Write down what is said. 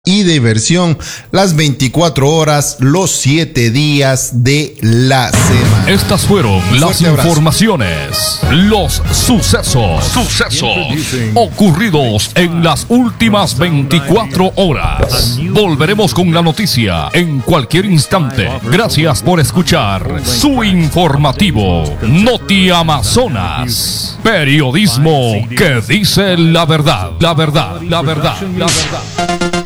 y diversión las 24 horas, los 7 días de la semana. Estas fueron las informaciones, los sucesos ocurridos en las últimas 24 horas. Volveremos con la noticia en cualquier instante. Gracias por escuchar su informativo Noti Amazonas. Periodismo que dice la verdad, la verdad, la verdad, la verdad.